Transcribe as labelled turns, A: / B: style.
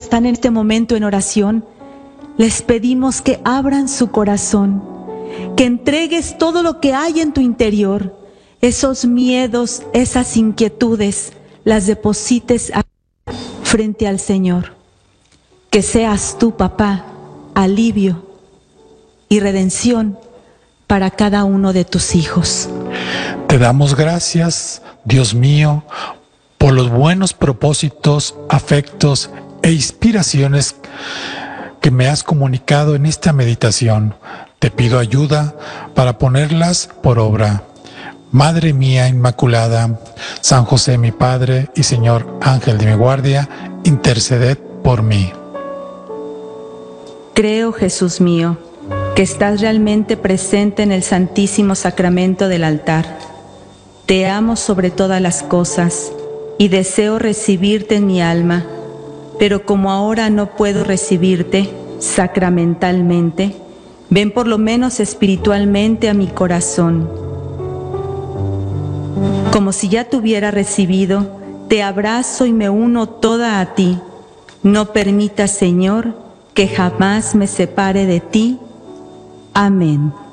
A: están en este momento en oración, les pedimos que abran su corazón, que entregues todo lo que hay en tu interior, esos miedos, esas inquietudes, las deposites frente al Señor. Que seas tú, papá, alivio y redención para cada uno de tus hijos.
B: Te damos gracias, Dios mío, por los buenos propósitos, afectos e inspiraciones que me has comunicado en esta meditación. Te pido ayuda para ponerlas por obra. Madre mía Inmaculada, San José mi Padre y Señor Ángel de mi guardia, interceded por mí.
A: Creo, Jesús mío, que estás realmente presente en el Santísimo Sacramento del altar. Te amo sobre todas las cosas y deseo recibirte en mi alma, pero como ahora no puedo recibirte sacramentalmente, ven por lo menos espiritualmente a mi corazón. Como si ya te hubiera recibido, te abrazo y me uno toda a ti. No permitas, Señor, que jamás me separe de ti. Amén.